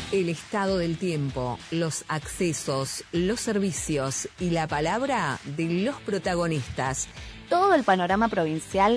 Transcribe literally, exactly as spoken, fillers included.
El estado del tiempo, los accesos, los servicios y la palabra de los protagonistas. Todo el panorama provincial